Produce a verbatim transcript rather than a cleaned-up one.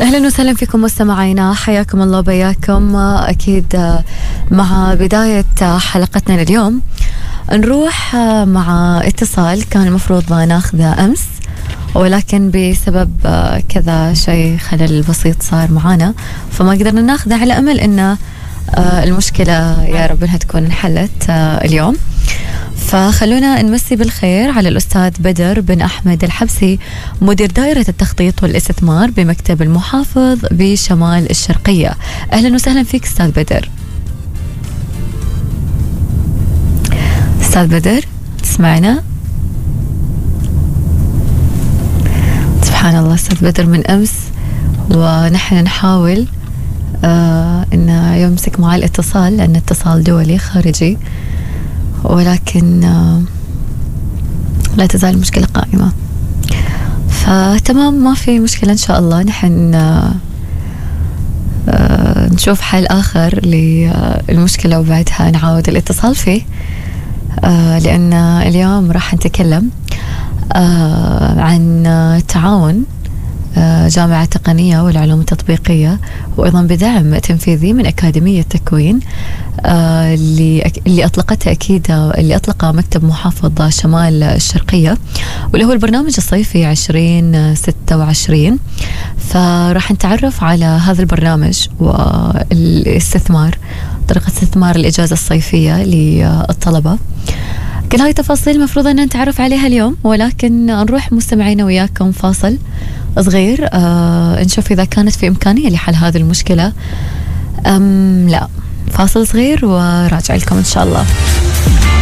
أهلا وسهلا فيكم مستمعينا، حياكم الله وبياكم. أكيد مع بداية حلقتنا لليوم نروح مع اتصال كان المفروض ناخذه أمس، ولكن بسبب كذا شيء خلل بسيط صار معانا فما قدرنا ناخذه، على أمل أن المشكلة يا رب أنها تكون انحلت اليوم. فخلونا نمسي بالخير على الأستاذ بدر بن أحمد الحبسي، مدير دائرة التخطيط والاستثمار بمكتب المحافظ بشمال الشرقية. أهلا وسهلا فيك أستاذ بدر. أستاذ بدر تسمعنا؟ سبحان الله، أستاذ بدر من أمس ونحن نحاول آه إنه يمسك معي الاتصال لأن اتصال دولي خارجي، ولكن آه لا تزال المشكلة قائمة. فتمام، ما في مشكلة إن شاء الله. نحن آه آه نشوف حل آخر للمشكلة وبعدها نعاود الاتصال فيه، آه لأن اليوم راح نتكلم آه عن تعاون جامعة التقنية والعلوم التطبيقية، وأيضا بدعم تنفيذي من أكاديمية تكوين اللي اللي أطلقتها أكيد اللي أطلقه مكتب محافظ شمال الشرقية، واللي هو البرنامج الصيفي عشرين ستة وعشرين. فراح نتعرف على هذا البرنامج والاستثمار، طريقة استثمار الإجازة الصيفية للطلبة. كل هاي تفاصيل مفروض أن نتعرف عليها اليوم، ولكن نروح مستمعينا وياكم فاصل صغير آه نشوف إذا كانت في إمكانية لحل هذه المشكلة أم لا. فاصل صغير وراجع لكم إن شاء الله.